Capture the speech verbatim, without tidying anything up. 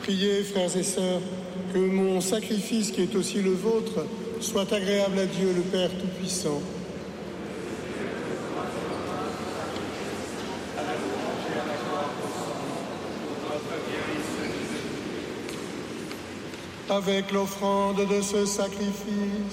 Priez, frères et sœurs, que mon sacrifice, qui est aussi le vôtre, soit agréable à Dieu le Père Tout-Puissant. Avec l'offrande de ce sacrifice,